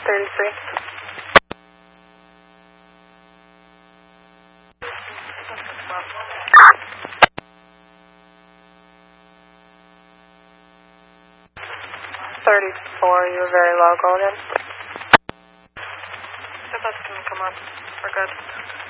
33. You were very low, go again. That's going to come on. We're good.